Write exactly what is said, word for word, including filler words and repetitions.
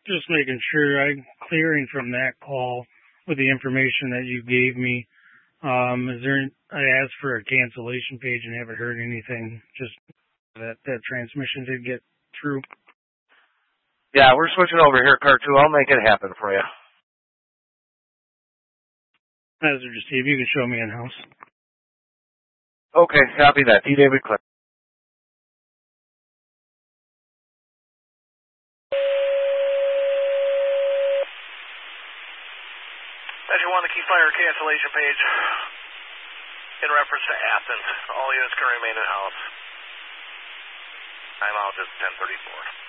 just making sure I'm clearing from that call with the information that you gave me. Um, is there? I asked for a cancellation page and haven't heard anything. Just that that transmission did get through. Yeah, we're switching over here, Car two. I'll make it happen for you. Hazard to see if you can show me in house. Okay, copy that. D. David Cliff. Measure one, the key fire cancellation page in reference to Athens. All units can remain in house. Time out is ten thirty-four.